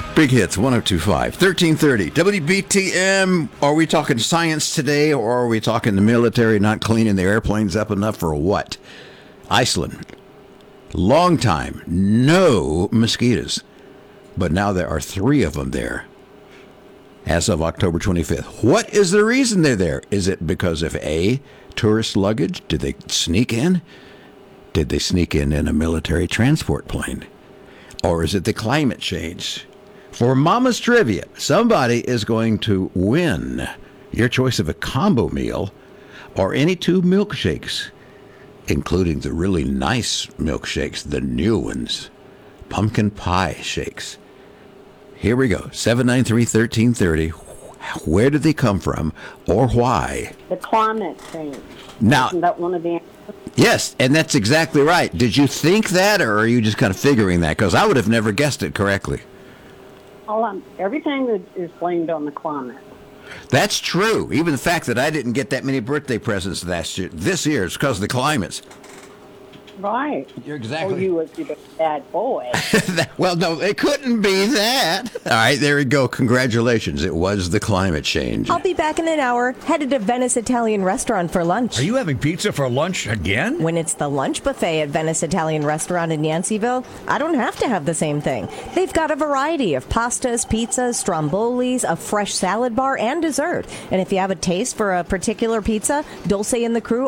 Big Hits, 1025, 1330, WBTM. Are we talking science today, or are we talking the military not cleaning the airplanes up enough for what? Iceland. Long time, no mosquitoes. But now there are 3 of them there as of October 25th. What is the reason they're there? Is it because of A, tourist luggage? Did they sneak in? Did they sneak in a military transport plane? Or is it the climate change? For Mama's Trivia, somebody is going to win your choice of a combo meal or any 2 milkshakes, including the really nice milkshakes, the new ones, pumpkin pie shakes. Here we go, 793-1330. Where did they come from or why? The climate change. Now, isn't that one of the answers? Yes, and that's exactly right. Did you think that, or are you just kind of figuring that? Because I would have never guessed it correctly. Everything is blamed on the climate. That's true. Even the fact that I didn't get that many birthday presents this year is because of the climates. Right. You're exactly. Oh, you was a bad boy. Well, no, it couldn't be that. All right, there we go. Congratulations. It was the climate change. I'll be back in an hour, headed to Venice Italian Restaurant for lunch. Are you having pizza for lunch again? When it's the lunch buffet at Venice Italian Restaurant in Yanceyville, I don't have to have the same thing. They've got a variety of pastas, pizzas, strombolis, a fresh salad bar, and dessert. And if you have a taste for a particular pizza, Dulce and the crew